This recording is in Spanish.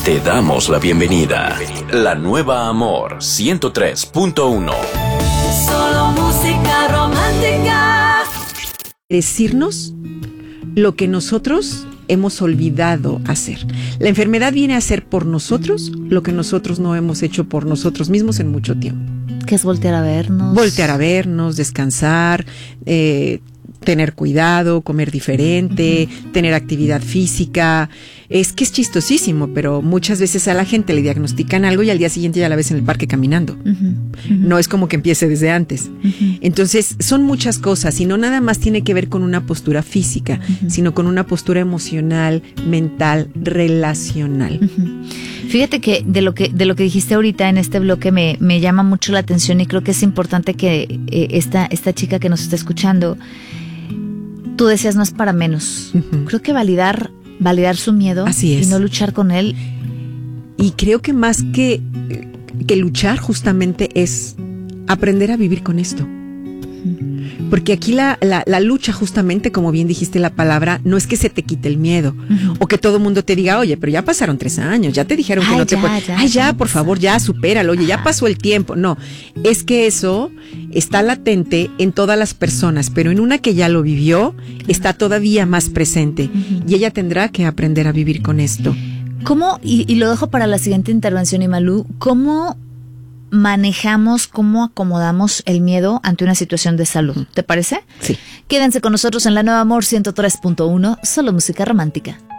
Te damos la bienvenida. La nueva Amor 103.1. Solo música romántica. Decirnos lo que nosotros hemos olvidado hacer. La enfermedad viene a hacer por nosotros lo que nosotros no hemos hecho por nosotros mismos en mucho tiempo. Que es voltear a vernos. Voltear a vernos, descansar, tener cuidado, comer diferente, tener actividad física. Es que es chistosísimo, pero muchas veces a la gente le diagnostican algo y al día siguiente ya la ves en el parque caminando. No es como que empiece desde antes. Entonces, son muchas cosas y no nada más tiene que ver con una postura física, sino con una postura emocional, mental, relacional. Fíjate que de lo que dijiste ahorita en este bloque me llama mucho la atención y creo que es importante que esta chica que nos está escuchando, tú decías no es para menos. Creo que validar su miedo. Así es. Y no luchar con él. Y creo que más que luchar justamente es aprender a vivir con esto. Porque aquí la lucha justamente, como bien dijiste la palabra, no es que se te quite el miedo o que todo el mundo te diga, oye, pero ya pasaron 3 años, ya te dijeron que no te puedes. Ay, ya, por favor, ya, supéralo, oye, ya pasó el tiempo. No, es que eso está latente en todas las personas, pero en una que ya lo vivió, está todavía más presente y ella tendrá que aprender a vivir con esto. ¿Cómo, y lo dejo para la siguiente intervención, Imalú, cómo manejamos, cómo acomodamos el miedo ante una situación de salud? ¿Te parece? Sí. Quédense con nosotros en La Nueva Amor 103.1, solo música romántica.